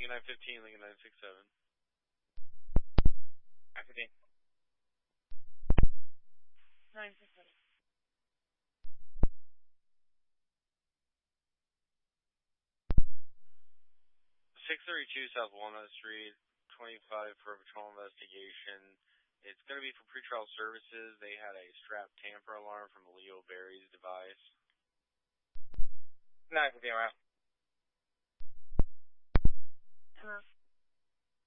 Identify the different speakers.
Speaker 1: Lincoln 915, Lincoln 967.
Speaker 2: 915.
Speaker 3: 967.
Speaker 1: 632 South Walnut Street, 25 for a patrol investigation. It's going to be for pretrial services. They had a strap tamper alarm from Leo Berry's device.
Speaker 2: 915 around.
Speaker 3: Hello.